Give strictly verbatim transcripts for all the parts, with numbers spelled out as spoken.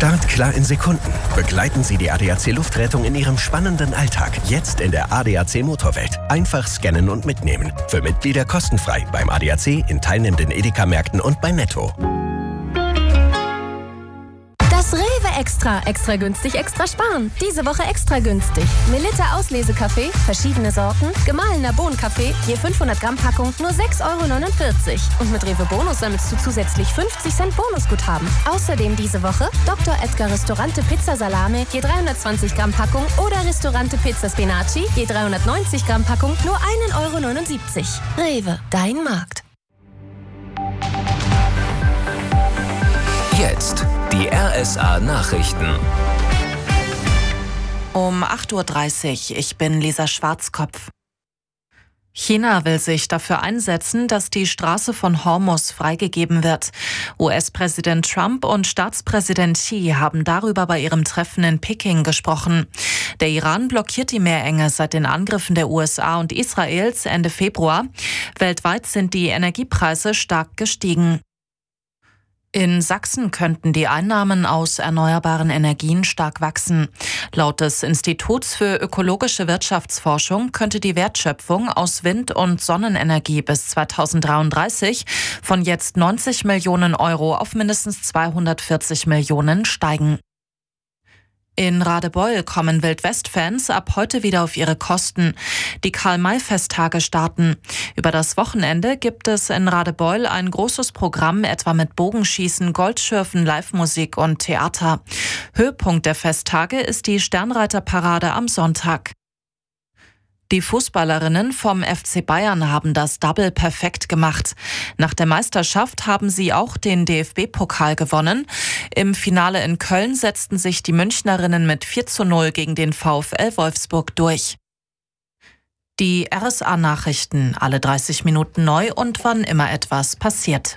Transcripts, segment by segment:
Start klar in Sekunden. Begleiten Sie die A D A C-Luftrettung in Ihrem spannenden Alltag. Jetzt in der A D A C Motorwelt. Einfach scannen und mitnehmen. Für Mitglieder kostenfrei beim A D A C, in teilnehmenden Edeka-Märkten und bei Netto. Das Rewe Extra. Extra günstig, extra sparen. Diese Woche extra günstig. Melitta Auslesekaffee, verschiedene Sorten, gemahlener Bohnenkaffee, je fünfhundert Gramm Packung, nur sechs Euro neunundvierzig. Und mit Rewe Bonus sammelst du zusätzlich fünfzig Cent Bonusguthaben. Außerdem diese Woche Doktor Edgar Ristorante Pizza Salame, je dreihundertzwanzig Gramm Packung oder Ristorante Pizza Spinaci, je dreihundertneunzig Gramm Packung, nur ein Euro neunundsiebzig. Rewe, dein Markt. Jetzt die R S A-Nachrichten. Um acht Uhr dreißig, ich bin Lisa Schwarzkopf. China will sich dafür einsetzen, dass die Straße von Hormuz freigegeben wird. U S-Präsident Trump und Staatspräsident Xi haben darüber bei ihrem Treffen in Peking gesprochen. Der Iran blockiert die Meerenge seit den Angriffen der U S A und Israels Ende Februar. Weltweit sind die Energiepreise stark gestiegen. In Sachsen könnten die Einnahmen aus erneuerbaren Energien stark wachsen. Laut des Instituts für ökologische Wirtschaftsforschung könnte die Wertschöpfung aus Wind- und Sonnenenergie bis zweitausenddreiunddreißig von jetzt neunzig Millionen Euro auf mindestens zweihundertvierzig Millionen steigen. In Radebeul kommen Wildwest-Fans ab heute wieder auf ihre Kosten. Die Karl-May-Festtage starten. Über das Wochenende gibt es in Radebeul ein großes Programm, etwa mit Bogenschießen, Goldschürfen, Live-Musik und Theater. Höhepunkt der Festtage ist die Sternreiterparade am Sonntag. Die Fußballerinnen vom F C Bayern haben das Double perfekt gemacht. Nach der Meisterschaft haben sie auch den D F B-Pokal gewonnen. Im Finale in Köln setzten sich die Münchnerinnen mit vier zu null gegen den VfL Wolfsburg durch. Die R S A-Nachrichten, alle dreißig Minuten neu und wann immer etwas passiert.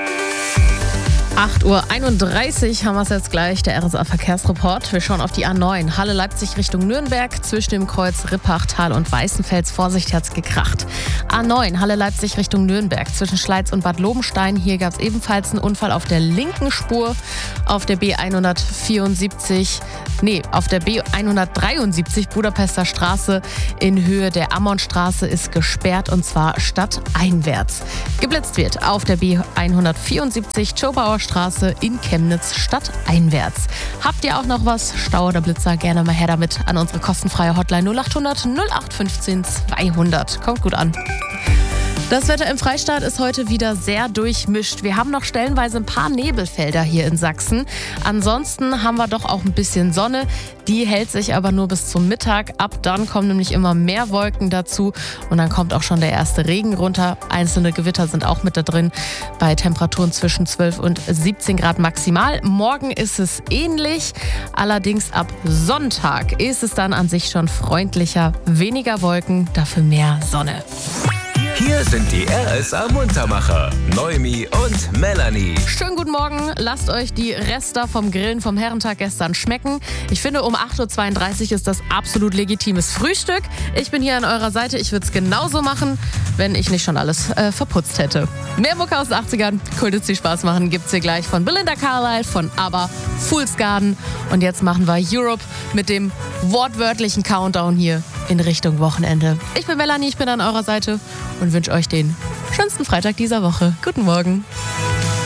acht Uhr einunddreißig haben wir es jetzt gleich, der R S A-Verkehrsreport. Wir schauen auf die A neun, Halle-Leipzig Richtung Nürnberg. Zwischen dem Kreuz Rippachtal und Weißenfels, Vorsicht, hat's gekracht. A neun, Halle-Leipzig Richtung Nürnberg. Zwischen Schleiz und Bad Lobenstein, hier gab es ebenfalls einen Unfall auf der linken Spur. Auf der B hundertvierundsiebzig, nee, auf der B hundertdreiundsiebzig Budapester Straße in Höhe der Ammonstraße ist gesperrt, und zwar stadteinwärts. Geblitzt wird auf der B hundertvierundsiebzig Zschopauer Straße in Chemnitz stadteinwärts. Habt ihr auch noch was? Stau oder Blitzer? Gerne mal her damit an unsere kostenfreie Hotline null achthundert null acht fünfzehn zweihundert. Kommt gut an. Das Wetter im Freistaat ist heute wieder sehr durchmischt. Wir haben noch stellenweise ein paar Nebelfelder hier in Sachsen. Ansonsten haben wir doch auch ein bisschen Sonne. Die hält sich aber nur bis zum Mittag. Ab dann kommen nämlich immer mehr Wolken dazu. Und dann kommt auch schon der erste Regen runter. Einzelne Gewitter sind auch mit da drin. Bei Temperaturen zwischen zwölf und siebzehn Grad maximal. Morgen ist es ähnlich. Allerdings ab Sonntag ist es dann an sich schon freundlicher. Weniger Wolken, dafür mehr Sonne. Hier sind die R S A-Muntermacher, Noemi und Melanie. Schönen guten Morgen. Lasst euch die Reste vom Grillen vom Herrentag gestern schmecken. Ich finde, um acht Uhr zweiunddreißig ist das absolut legitimes Frühstück. Ich bin hier an eurer Seite. Ich würde es genauso machen, wenn ich nicht schon alles äh, verputzt hätte. Mehr Mucke aus den achtzigern, Kultits, die Spaß machen, gibt's hier gleich von Belinda Carlisle, von ABBA, Fool's Garden. Und jetzt machen wir Europe mit dem wortwörtlichen Countdown hier in Richtung Wochenende. Ich bin Melanie, ich bin an eurer Seite und wünsche euch den schönsten Freitag dieser Woche. Guten Morgen.